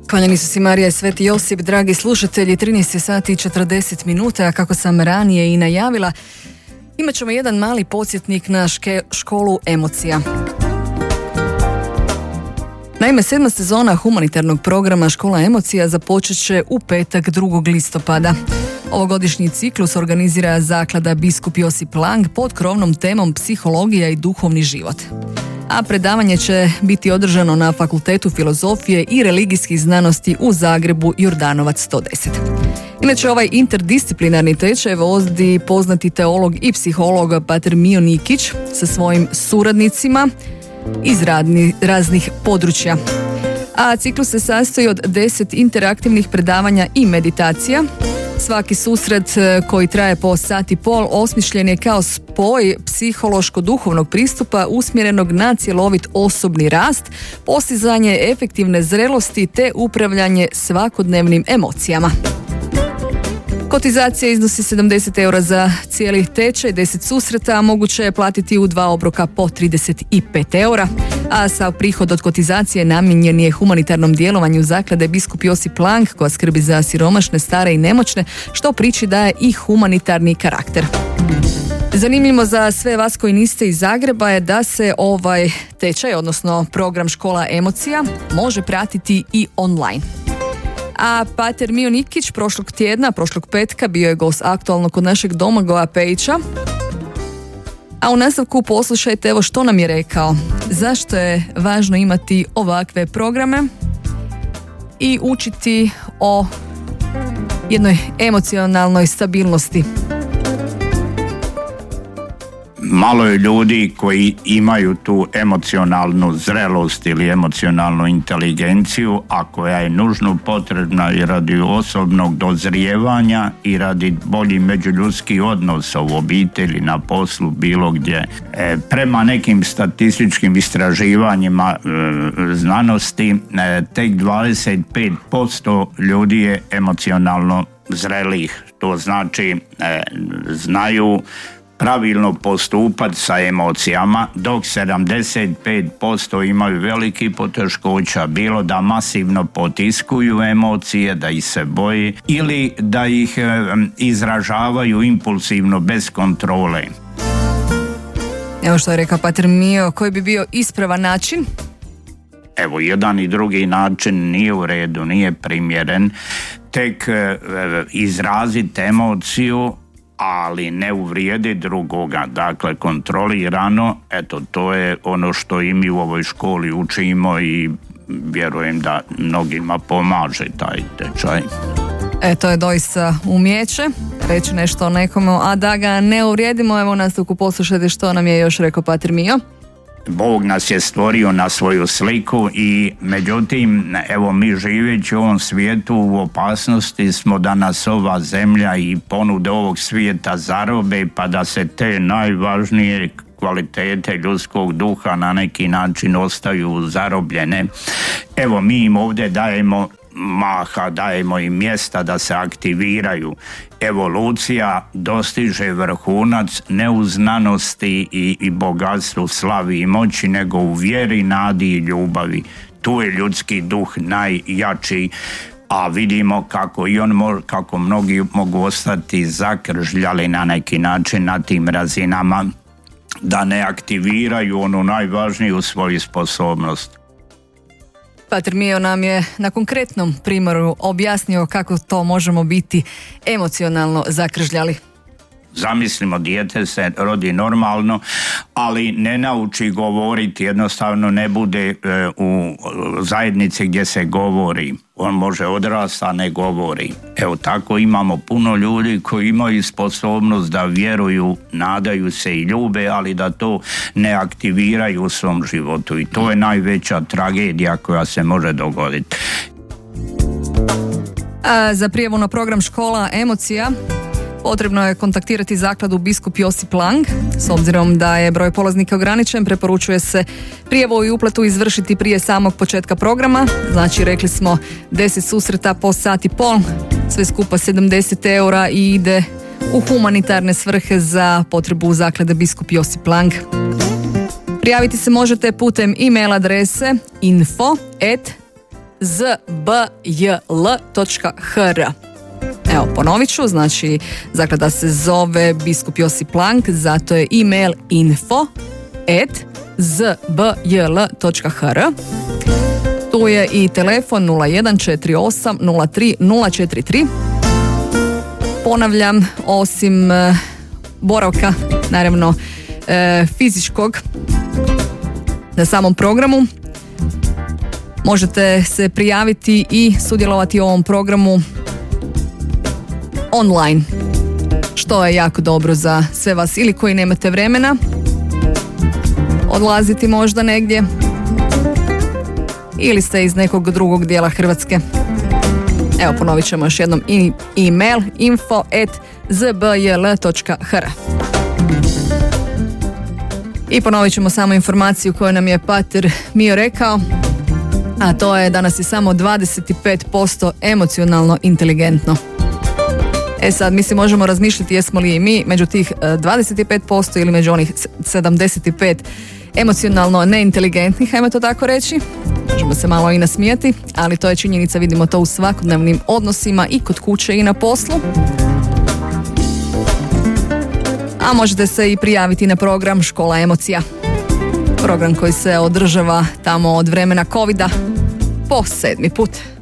Klanjani su si Marija i Sveti Josip, dragi slušatelji, 13 sati i 40 minuta, a kako sam ranije i najavila, imat ćemo jedan mali podsjetnik na školu emocija. Naime, 7. sezona humanitarnog programa Škola emocija započet će u petak 2. listopada. Ovogodišnji ciklus organizira zaklada Biskup Josip Lang pod krovnom temom Psihologija i duhovni život. A predavanje će biti održano na Fakultetu filozofije i religijskih znanosti u Zagrebu, Jordanovac 110. Inače, ovaj interdisciplinarni tečaj vodi poznati teolog i psiholog pater Mio Nikić sa svojim suradnicima iz raznih područja. A ciklus se sastoji od 10 interaktivnih predavanja i meditacija. Svaki susret koji traje po sat i pol osmišljen je kao spoj psihološko-duhovnog pristupa usmjerenog na cjelovit osobni rast, postizanje efektivne zrelosti te upravljanje svakodnevnim emocijama. Kotizacija iznosi 70 eura za cijeli tečaj, 10 susreta, a moguće je platiti u 2 obroka po 35 eura, a sav prihod od kotizacije namijenjen je humanitarnom djelovanju zaklade Biskup Josip Lang, koja skrbi za siromašne, stare i nemoćne, što priči daje i humanitarni karakter. Zanimljivo za sve vas koji niste iz Zagreba je da se ovaj tečaj, odnosno program Škola emocija, može pratiti i online. A pater Mio Nikić prošlog petka bio je gost aktualno kod našeg Domagoja Pejića. A u nastavku poslušajte evo što nam je rekao. Zašto je važno imati ovakve programe i učiti o jednoj emocionalnoj stabilnosti. Malo je ljudi koji imaju tu emocionalnu zrelost ili emocionalnu inteligenciju, a koja je nužno potrebna i radi osobnog dozrijevanja i radi boljih međuljudskih odnosa u obitelji, na poslu, bilo gdje. Prema nekim statističkim istraživanjima znanosti, tek 25% ljudi je emocionalno zrelih. To znači znaju pravilno postupati sa emocijama, dok 75% imaju veliki poteškoća, bilo da masivno potiskuju emocije, da ih se boje ili da ih izražavaju impulsivno bez kontrole. Evo što je rekao pater Mio, koji bi bio ispravan način? Evo, jedan i drugi način nije u redu, nije primjeren. Tek izraziti emociju, ali ne uvrijedi drugoga, dakle kontrolirano, eto to je ono što i mi u ovoj školi učimo i vjerujem da mnogima pomaže taj tečaj. To je doista umjeće, reći nešto o nekomu, a da ga ne uvrijedimo. Evo u nastavku poslušajte što nam je još rekao pater Mio. Bog nas je stvorio na svoju sliku i međutim, evo mi živeći u ovom svijetu u opasnosti smo da nas ova zemlja i ponude ovog svijeta zarobe, pa da se te najvažnije kvalitete ljudskog duha na neki način ostaju zarobljene. Evo mi im ovdje dajemo maha, dajemo im mjesta da se aktiviraju. Evolucija dostiže vrhunac ne u znanosti i bogatstvu, slavi i moći, nego u vjeri, nadi i ljubavi. Tu je ljudski duh najjači, a vidimo kako mnogi mogu ostati zakržljali na neki način na tim razinama, da ne aktiviraju onu najvažniju svoju sposobnost. Pater Mio nam je na konkretnom primjeru objasnio kako to možemo biti emocionalno zakržljali. Zamislimo, dijete se rodi normalno, ali ne nauči govoriti, jednostavno ne bude u zajednici gdje se govori. On može odrasti, a ne govori. Evo tako imamo puno ljudi koji imaju sposobnost da vjeruju, nadaju se i ljube, ali da to ne aktiviraju u svom životu. I to je najveća tragedija koja se može dogoditi. A za prijavu na program Škola emocija potrebno je kontaktirati zakladu Biskup Josip Lang. S obzirom da je broj polaznika ograničen, preporučuje se prijavu i uplatu izvršiti prije samog početka programa. Znači, rekli smo 10 susreta po sat i pol, sve skupa 70 eura i ide u humanitarne svrhe za potrebu zaklade Biskup Josip Lang. Prijaviti se možete putem e-mail adrese info@ zbjl.hr. Evo, ponovit ću, znači zaklada se zove Biskup Josip Lang, zato je email info@zbjl.hr. Tu je i telefon 0148 03 043. Ponavljam, osim boravka, naravno fizičkog na samom programu, možete se prijaviti i sudjelovati u ovom programu online, što je jako dobro za sve vas ili koji nemate vremena odlaziti možda negdje ili ste iz nekog drugog dijela Hrvatske. Evo, ponovit ćemo još jednom email info@zbjl.hr. I ponovit ćemo samo informaciju koju nam je pater Mio rekao, a to je da nas je samo 25% emocionalno inteligentno. Sad, mi si možemo razmišljati jesmo li i mi među tih 25% ili među onih 75 emocionalno neinteligentnih, ajmo to tako reći. Možemo se malo i nasmijati, ali to je činjenica, vidimo to u svakodnevnim odnosima i kod kuće i na poslu. A možete se i prijaviti na program Škola emocija. Program koji se održava tamo od vremena covida po 7. put.